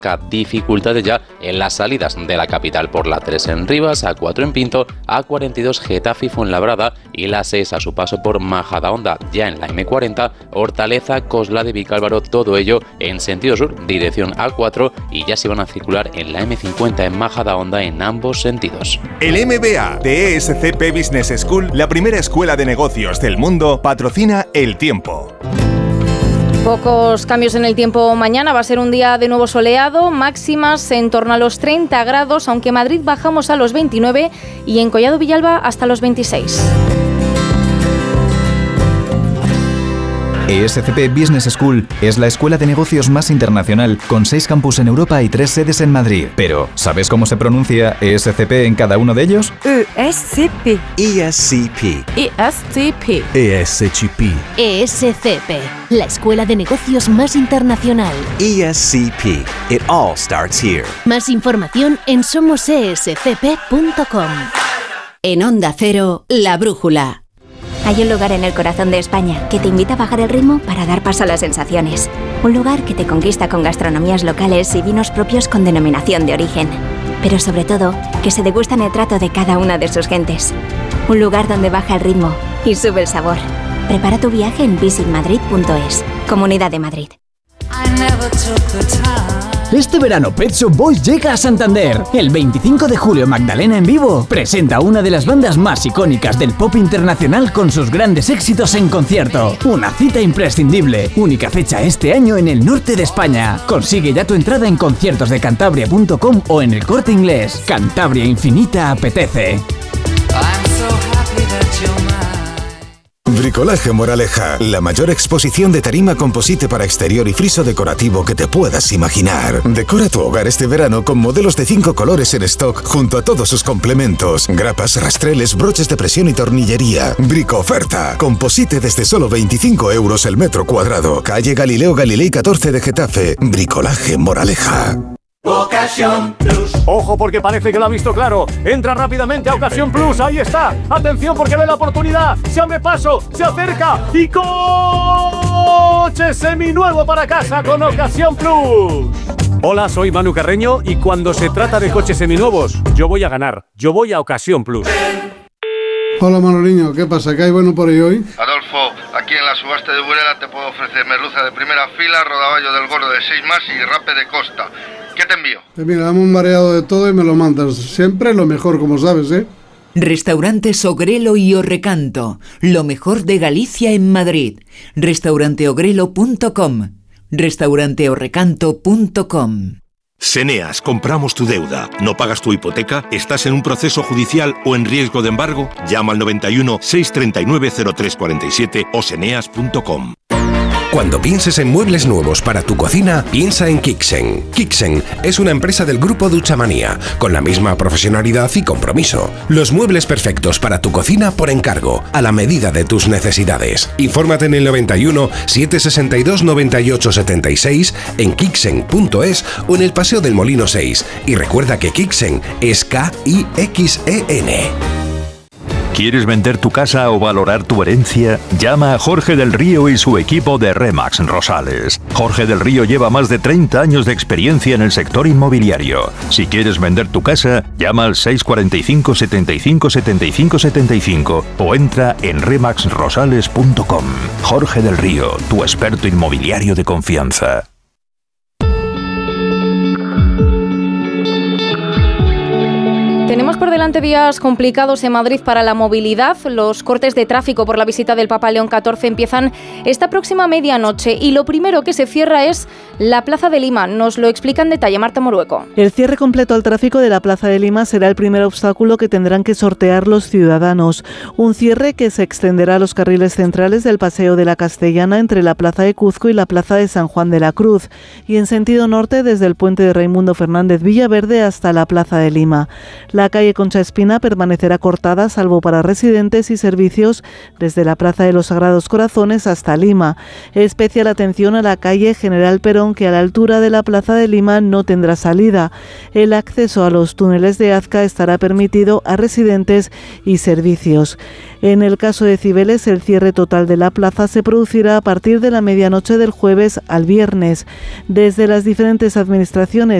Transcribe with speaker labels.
Speaker 1: Dificultades ya en las salidas de la capital por la 3 en Rivas, A4 en Pinto, A42 Getafe y Fuenlabrada y la 6 a su paso por Majadahonda. Ya en la M40, Hortaleza, Coslada de Vicálvaro, todo ello en sentido sur, dirección A4, y ya se van a circular en la M50 en Majadahonda en ambos sentidos.
Speaker 2: El MBA de ESCP Business School, la primera escuela de negocios del mundo, patrocina El Tiempo.
Speaker 3: Pocos cambios en el tiempo mañana, va a ser un día de nuevo soleado, máximas en torno a los 30 grados, aunque en Madrid bajamos a los 29 y en Collado Villalba hasta los 26.
Speaker 4: ESCP Business School es la escuela de negocios más internacional, con 6 campus en Europa y 3 sedes en Madrid. Pero, ¿sabes cómo se pronuncia ESCP en cada uno de ellos?
Speaker 5: ESCP.
Speaker 6: ESCP.
Speaker 5: ESCP.
Speaker 6: ESCP.
Speaker 7: ESCP, la escuela de negocios más internacional.
Speaker 6: ESCP. It all starts here.
Speaker 7: Más información en somosescp.com.
Speaker 8: En Onda Cero, La Brújula.
Speaker 9: Hay un lugar en el corazón de España que te invita a bajar el ritmo para dar paso a las sensaciones. Un lugar que te conquista con gastronomías locales y vinos propios con denominación de origen. Pero sobre todo, que se degusta en el trato de cada una de sus gentes. Un lugar donde baja el ritmo y sube el sabor. Prepara tu viaje en visitmadrid.es. Comunidad de Madrid.
Speaker 10: Este verano Pet Shop Boys llega a Santander. El 25 de julio Magdalena en vivo presenta una de las bandas más icónicas del pop internacional con sus grandes éxitos en concierto. Una cita imprescindible. Única fecha este año en el norte de España. Consigue ya tu entrada en conciertosdecantabria.com o en El Corte Inglés. Cantabria Infinita apetece.
Speaker 11: Bricolaje Moraleja, la mayor exposición de tarima composite para exterior y friso decorativo que te puedas imaginar. Decora tu hogar este verano con modelos de 5 colores en stock junto a todos sus complementos, grapas, rastreles, broches de presión y tornillería. Brico oferta, composite desde solo 25 euros el metro cuadrado. Calle Galileo Galilei 14 de Getafe. Bricolaje Moraleja.
Speaker 12: Ocasión Plus. Ojo, porque parece que lo ha visto claro. Entra rápidamente a Ocasión Plus. Ahí está. Atención, porque ve la oportunidad. Se abre paso, se acerca y coche seminuevo para casa con Ocasión Plus. Hola, soy Manu Carreño y cuando se trata de coches seminuevos, yo voy a ganar. Yo voy a Ocasión Plus.
Speaker 13: Hola Manoliño, ¿qué pasa? ¿Qué hay bueno por ahí hoy?
Speaker 14: Adolfo, aquí en la subasta de Burela te puedo ofrecer merluza de primera fila, rodaballo del gordo de 6 más y rape de costa. ¿Qué te envío?
Speaker 13: Mira, dame un mareado de todo y me lo mandas. Siempre lo mejor, como sabes, ¿eh?
Speaker 15: Restaurantes Ogrelo y Orrecanto, lo mejor de Galicia en Madrid. Restauranteogrelo.com, restauranteorrecanto.com.
Speaker 16: Seneas, compramos tu deuda. ¿No pagas tu hipoteca? ¿Estás en un proceso judicial o en riesgo de embargo? Llama al 91 639 0347 o seneas.com.
Speaker 17: Cuando pienses en muebles nuevos para tu cocina, piensa en Kixen. Kixen es una empresa del grupo Duchamanía, con la misma profesionalidad y compromiso. Los muebles perfectos para tu cocina por encargo, a la medida de tus necesidades. Infórmate en el 91 762 98 76, en Kixen.es o en el Paseo del Molino 6. Y recuerda que Kixen es K-I-X-E-N.
Speaker 18: ¿Quieres vender tu casa o valorar tu herencia? Llama a Jorge del Río y su equipo de Remax Rosales. Jorge del Río lleva más de 30 años de experiencia en el sector inmobiliario. Si quieres vender tu casa, llama al 645 75 75 75 o entra en remaxrosales.com. Jorge del Río, tu experto inmobiliario de confianza.
Speaker 3: Tenemos por delante días complicados en Madrid para la movilidad. Los cortes de tráfico por la visita del Papa León XIV empiezan esta próxima medianoche y lo primero que se cierra es la Plaza de Lima. Nos lo explica en detalle Marta Morueco.
Speaker 19: El cierre completo al tráfico de la Plaza de Lima será el primer obstáculo que tendrán que sortear los ciudadanos. Un cierre que se extenderá a los carriles centrales del Paseo de la Castellana entre la Plaza de Cuzco y la Plaza de San Juan de la Cruz y en sentido norte desde el puente de Raimundo Fernández Villaverde hasta la Plaza de Lima. La calle calle Concha Espina permanecerá cortada, salvo para residentes y servicios, desde la Plaza de los Sagrados Corazones hasta Lima. Especial atención a la calle General Perón, que a la altura de la Plaza de Lima no tendrá salida. El acceso a los túneles de Azca estará permitido a residentes y servicios. En el caso de Cibeles, el cierre total de la plaza se producirá a partir de la medianoche del jueves al viernes. Desde las diferentes administraciones